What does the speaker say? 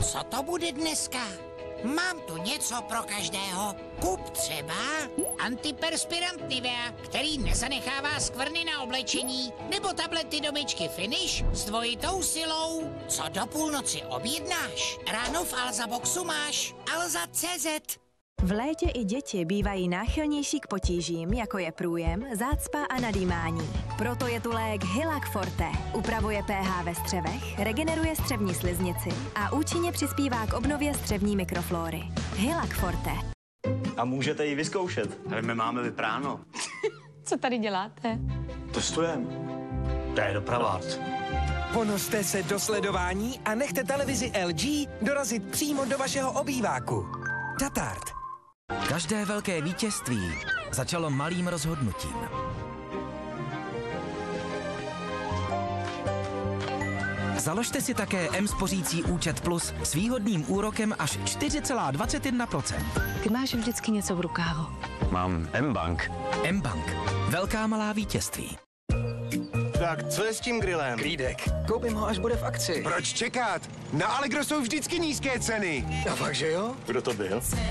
Co to bude dneska? Mám tu něco pro každého. Kup třeba antiperspirant Nivea, který nezanechává skvrny na oblečení, nebo tablety do myčky Finish s dvojitou silou. Co do půlnoci objednáš? Ráno v Alza Boxu máš Alza.cz. V létě i děti bývají náchylnější k potížím, jako je průjem, zácpa a nadýmání. Proto je tu lék Hylac Forte. Upravuje pH ve střevech, regeneruje střevní sliznici a účinně přispívá k obnově střevní mikroflóry. Hylac Forte. A můžete ji vyzkoušet. Ale my máme vypráno. Co tady děláte? Testujeme. To je doprava. Ponořte se do sledování a nechte televizi LG dorazit přímo do vašeho obýváku. Datart. Každé velké vítězství začalo malým rozhodnutím. Založte si také M-spořící účet Plus s výhodným úrokem až 4,21%. Ty máš vždycky něco v rukávu. Mám M-Bank. M-Bank. Velká malá vítězství. Tak, co je s tím grillem? Klídek. Koupím ho, až bude v akci. Proč čekat? Na Allegro jsou vždycky nízké ceny. A fakt, že jo? Kdo to byl?